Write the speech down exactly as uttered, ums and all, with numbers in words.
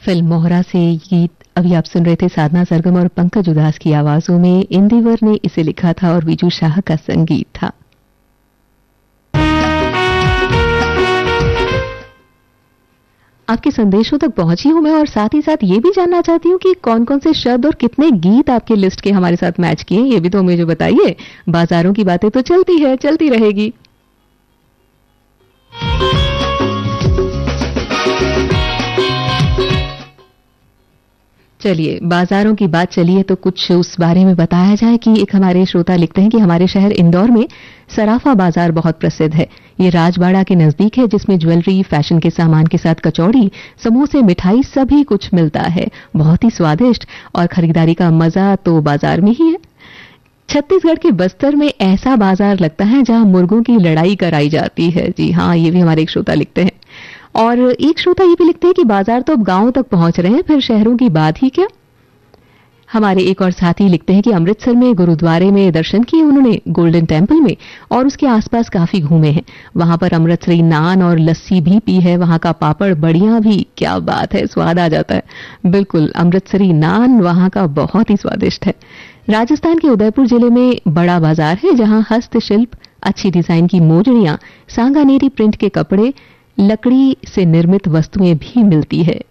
Film मोहरा से गीत अभी आप सुन रहे थे। साधना सरगम और पंकज उदास की आवाजों में इंदिवर ने इसे लिखा था और विजू शाह का संगीत था। आपके संदेशों तक पहुंची हूं मैं और साथ ही साथ ये भी जानना चाहती हूँ कि कौन कौन से शब्द और कितने गीत आपके लिस्ट के हमारे साथ मैच किए, ये भी तो मुझे बताइए। बाजारों की बातें तो चलती है, चलती रहेगी। चलिए, बाजारों की बात चलिए तो कुछ उस बारे में बताया जाए कि एक हमारे श्रोता लिखते हैं कि हमारे शहर इंदौर में सराफा बाजार बहुत प्रसिद्ध है। ये राजबाड़ा के नजदीक है, जिसमें ज्वेलरी, फैशन के सामान के साथ कचौड़ी, समोसे, मिठाई सभी कुछ मिलता है। बहुत ही स्वादिष्ट और खरीदारी का मजा तो बाजार में ही है। छत्तीसगढ़ के बस्तर में ऐसा बाजार लगता है जहां मुर्गों की लड़ाई कराई जाती है। जी हाँ, ये भी हमारे एक श्रोता लिखते हैं। और एक श्रोता ये भी लिखते हैं कि बाजार तो अब गांव तक पहुंच रहे हैं, फिर शहरों की बात ही क्या। हमारे एक और साथी लिखते हैं कि अमृतसर में गुरुद्वारे में दर्शन किए उन्होंने, गोल्डन टेम्पल में और उसके आसपास काफी घूमे हैं। वहां पर अमृतसरी नान और लस्सी भी पी है। वहां का पापड़ बढ़िया भी, क्या बात है, स्वाद आ जाता है। बिल्कुल, अमृतसरी नान वहां का बहुत ही स्वादिष्ट है। राजस्थान के उदयपुर जिले में बड़ा बाजार है, जहां हस्तशिल्प, अच्छी डिजाइन की मोजड़ियां, सांगानेरी प्रिंट के कपड़े, लकड़ी से निर्मित वस्तुएं भी मिलती है।